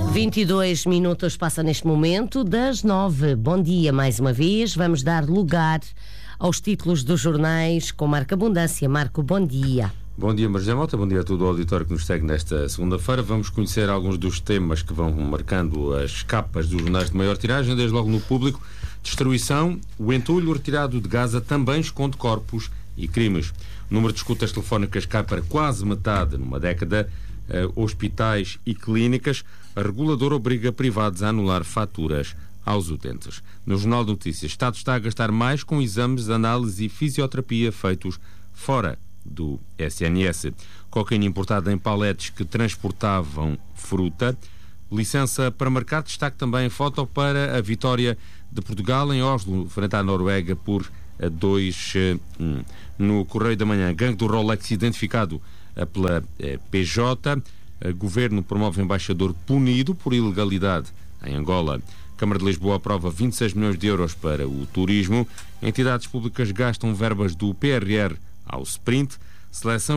22 minutos passa neste momento das 9. Bom dia mais uma vez. Vamos dar lugar aos títulos dos jornais com Marco Abundância. Marco, bom dia. Bom dia, Marisa Mota. Bom dia a todo o auditório que nos segue nesta segunda-feira. Vamos conhecer alguns dos temas que vão marcando as capas dos jornais de maior tiragem, desde logo no Público. Destruição. O entulho retirado de Gaza também esconde corpos e crimes. O número de escutas telefónicas cai para quase metade numa década. Hospitais e clínicas. A reguladora obriga privados a anular faturas aos utentes. No Jornal de Notícias, o Estado está a gastar mais com exames, análise e fisioterapia feitos fora do SNS. Cocaína importada em paletes que transportavam fruta. Licença para marcar. Destaque também foto para a vitória de Portugal em Oslo, frente à Noruega, por 2-1. No Correio da Manhã, gangue do Rolex identificado pela PJ. Governo promove embaixador punido por ilegalidade em Angola. Câmara de Lisboa aprova 26 milhões de euros para o turismo. Entidades públicas gastam verbas do PRR ao sprint. Seleção